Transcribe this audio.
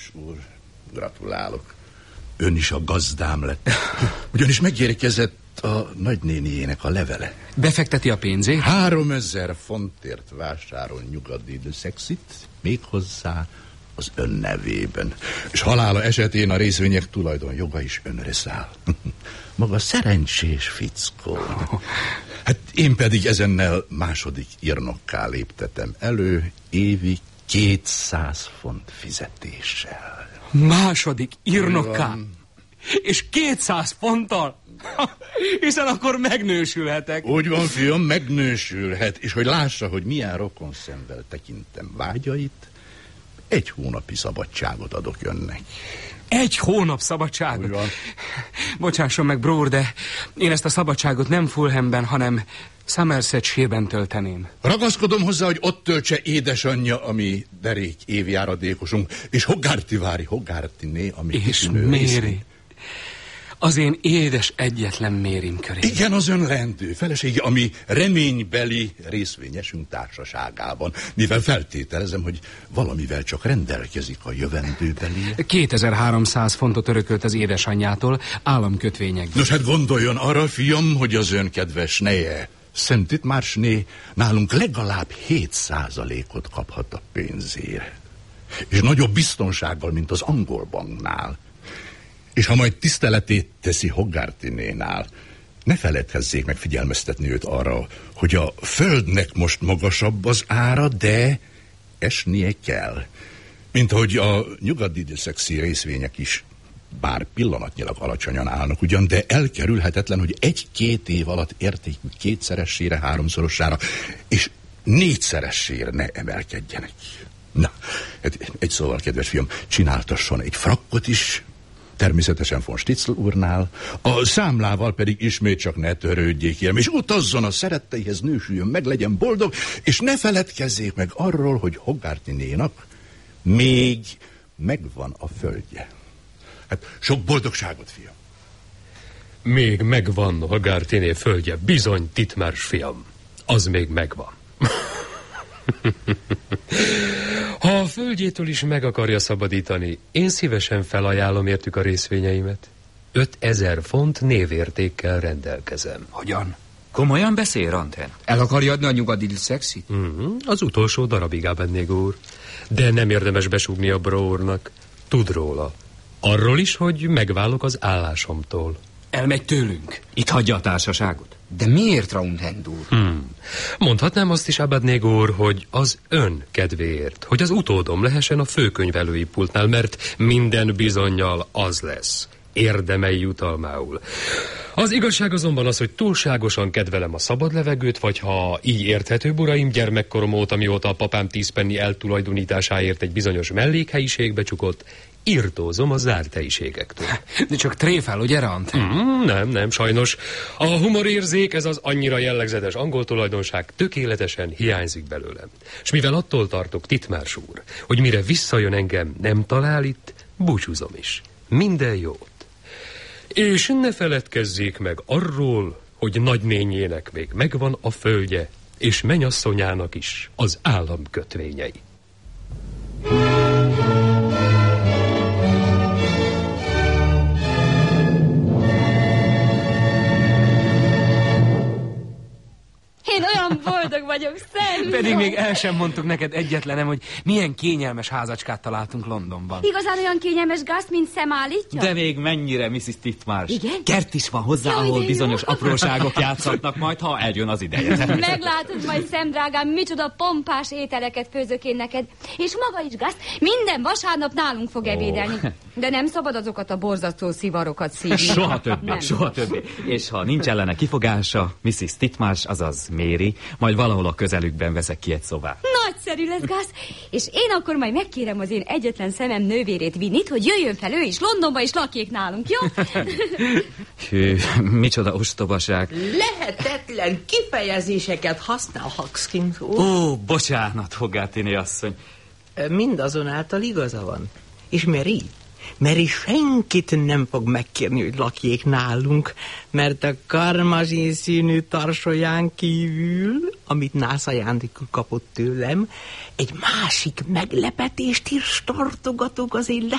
Titmars úr, gratulálok. Ön is a gazdám lett. Ugyanis megérkezett a nagynéniének a levele. Befekteti a pénzét? 3000 fontért vásárol Nyugat-Middlesexit, méghozzá az ön nevében. És halála esetén a részvények tulajdonjoga is önre száll. Maga szerencsés fickó. Hát én pedig ezennel második írnokká léptetem elő, évi 200 font fizetéssel. Második írnokká? És 200 fonttal? Hiszen akkor megnősülhetek. Úgy van, fiam, megnősülhet. És hogy lássa, hogy milyen rokonszemvel tekintem vágyait, 1 hónapi szabadságot adok önnek. 1 hónap szabadságot? Bocsásson meg, brór, de én ezt a szabadságot nem Fulhamben, hanem Somersetshire-ben tölteném. Ragaszkodom hozzá, hogy ott töltse édesanyja, ami derék évjáradékosunk, és Hogarty-vári Hogartyné, ami és Mary. Az én édes egyetlen Mérym köré. Igen, az ön leendő felesége, ami reménybeli részvényesünk társaságában. Mivel feltételezem, hogy valamivel csak rendelkezik a jövendőbeli. 2300 fontot örökölt az édesanyjától államkötvényekben. Nos, hát gondoljon arra, fiam, hogy az ön kedves neje, Szent Titmarsné nálunk legalább 7%-ot kaphat a pénzére. És nagyobb biztonsággal, mint az angol banknál. És ha majd tiszteletét teszi Hogartynénál, ne feledkezzék meg figyelmeztetni őt arra, hogy a földnek most magasabb az ára, de esnie kell. Mint hogy a Nyugat-Middlesexi részvények is, bár pillanatnyilag alacsonyan állnak ugyan, de elkerülhetetlen, hogy 1-2 év alatt értékük 2-szeresére, 3-szorosára és 4-szeresére ne emelkedjenek. Na, hát egy szóval, kedves fiam, csináltasson egy frakkot is, természetesen von Stitzel úrnál, a számlával pedig ismét csak ne törődjék el, és utazzon a szeretteihez, nősüljön meg, legyen boldog, és ne feledkezzék meg arról, hogy Hogartynénak még megvan a földje. Hát sok boldogságot, fiam. Még megvan Hogartyné földje, bizony, Titmars fiam. Az még megvan. Ha a földjétől is meg akarja szabadítani, én szívesen felajánlom értük a részvényeimet. 5000 font névértékkel rendelkezem. Hogyan? Komolyan beszél, Ranten? El akarja adni a Nyugat-Middlesexit? Az utolsó darabig, Abednego úr. De nem érdemes besúgni a bróurnak. Tud róla. Arról is, hogy megválok az állásomtól. Elmegy tőlünk. Itt hagyja a társaságot. De miért, Roundhand úr? Mondhatnám azt is, Abednego úr, hogy az ön kedvéért, hogy az utódom lehessen a főkönyvelői pultnál, mert minden bizonnyal az lesz. Érdemei jutalmául. Az igazság azonban az, hogy túlságosan kedvelem a szabad levegőt, vagy ha így érthető, uraim, gyermekkorom óta, mióta a papám 10 penny eltulajdonításáért egy bizonyos mellékhelyiségbe csukott, irtózom a zárt helyiségektől. De csak tréfál, ugye, Ranten? Nem, sajnos. A humorérzék, ez az annyira jellegzetes angol tulajdonság tökéletesen hiányzik belőlem. És mivel attól tartok, Titmars úr, hogy mire visszajön engem nem talál itt, búcsúzom is. Minden jót. És ne feledkezzék meg arról, hogy nagynényének még megvan a földje, és mennyasszonyának is az államkötvényei. Én olyan boldog vagyok, Sam. Pedig még el sem mondtuk neked egyetlenem, hogy milyen kényelmes házacskát találtunk Londonban. Igazán olyan kényelmes, Gus, mint Sam állítja? De még mennyire, Mrs. Titmars. Igen? Kert is van hozzá, Jaj, ahol de bizonyos jó. apróságok játszhatnak majd, ha eljön az ideje. Meglátod majd, Sam, drágám, micsoda pompás ételeket főzök én neked. És maga is, Gus, minden vasárnap nálunk fog ebédelni. De nem szabad azokat a borzasztó szivarokat szívni. Soha többé, Nem. soha többé. És ha nincs ellene kifogása, Mrs. Titmars, azaz Mary, majd valahol a közelükben veszek ki egy szobát. Nagyszerű lesz, Gus. És én akkor majd megkérem az én egyetlen szemem nővérét, Vinnit, hogy jöjjön fel ő is Londonba, és lakjék nálunk, jó? Hű, micsoda ostobaság. Lehetetlen kifejezéseket használ, Huxkins úr. Ó, bocsánat, Hogartyné asszony. Mindazonáltal igaza van. És Mary senkit nem fog megkérni, hogy lakjék nálunk, mert a karmazsin színű tarsolyán kívül, amit nász ajándékul kapott tőlem, egy másik meglepetést is tartogatok az én